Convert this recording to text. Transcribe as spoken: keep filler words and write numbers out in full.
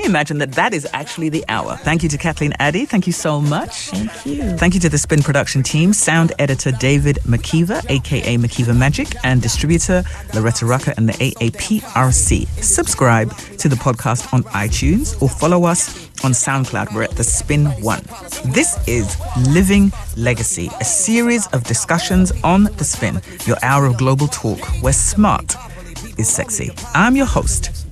imagine that that is actually the hour. Thank you to Kathleen Addy. Thank you so much. Thank you. Thank you to the Spin production team, sound editor David McKeever, a k a. McKeever Magic, and distributor Loretta Rucker and the A A P R C. Subscribe to the podcast on iTunes or follow us on SoundCloud. We're at The Spin One. This is Living Legacy, a series of discussions on The Spin, your hour of global talk where smart is sexy. I'm your host,